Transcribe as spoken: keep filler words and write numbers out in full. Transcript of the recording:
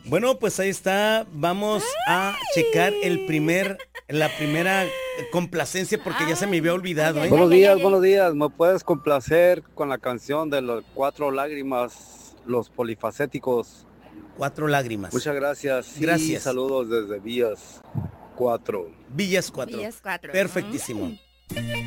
Bueno, pues ahí está. Vamos a checar el primer, la primera complacencia porque ya se me había olvidado, ¿eh? Buenos días, buenos días. ¿Me puedes complacer con la canción de los Cuatro Lágrimas, los Polifacéticos? Cuatro lágrimas. Muchas gracias. Sí, Gracias. saludos desde Vías cuatro. Villas cuatro. Villas cuatro. Perfectísimo. Mm.